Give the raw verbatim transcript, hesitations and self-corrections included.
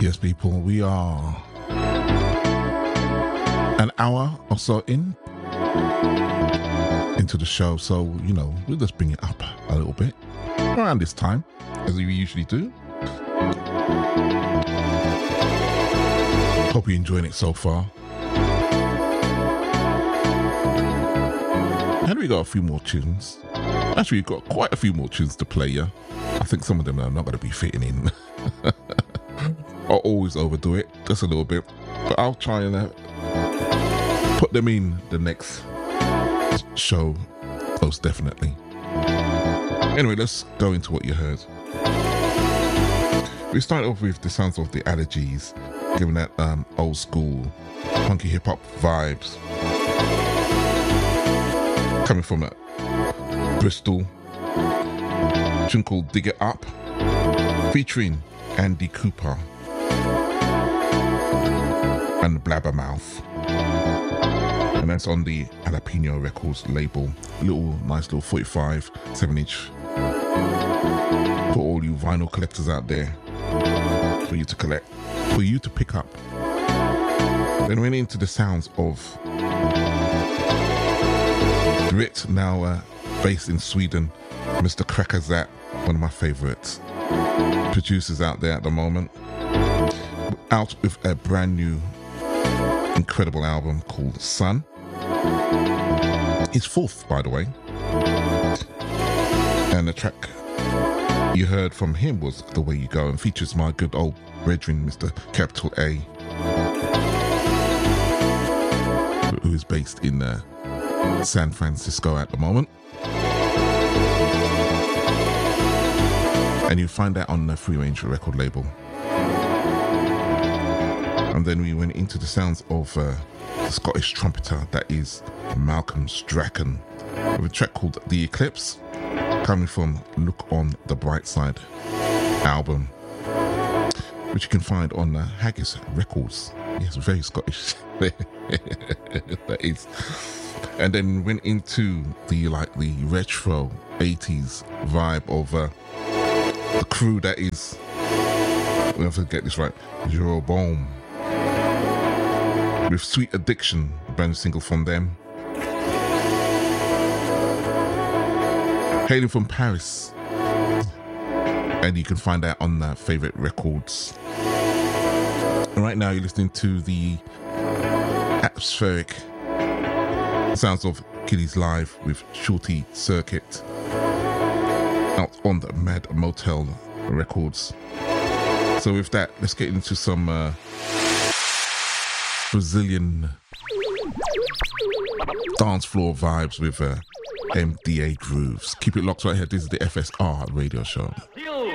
Yes, people, we are an hour or so in into the show, so you know we'll just bring it up a little bit around this time, as we usually do. Hope you're enjoying it so far. And we got a few more tunes. Actually, we've got quite a few more tunes to play, yeah. I think some of them are not going to be fitting in. I'll always overdo it, just a little bit. But I'll try and uh, put them in the next show, most definitely. Anyway, let's go into what you heard. We start off with the sounds of the Allergies, giving that um, old school funky hip hop vibes. Coming from uh, Bristol, a tune called Dig It Up, featuring Andy Cooper and Blabbermouth. And that's on the Jalapeno Records label. Little, nice little forty-five, seven inch for all you vinyl collectors out there, for you to collect, for you to pick up. Then we went into the sounds of Brit, now uh, based in Sweden, Mister Krakazat, one of my favourite producers out there at the moment, out with a brand new incredible album called Sun. His fourth, by the way. And the track you heard from him was The Way You Go, and features my good old brethren, Mister Capital A, who is based in uh, San Francisco at the moment. And you find that on the Free Range record label. And then we went into the sounds of uh, the Scottish trumpeter that is Malcolm Strachan, with a track called The Eclipse, coming from Look on the Bright Side album, which you can find on uh, Haggis Records. Yes, very Scottish. That is. And then went into the like the retro eighties vibe of uh, the crew that is, we'll have to get this right, Jeroboam, with Sweet Addiction, a brand new single from them. Hailing from Paris, and you can find that on uh, Favorite Records. And right now you're listening to the atmospheric sounds of Kiddies Live with Shorty Circuit, out on the Mad Motel Records. So with that, let's get into some uh, Brazilian dance floor vibes with uh, M D A Grooves. Keep it locked right here. This is the F S R radio show.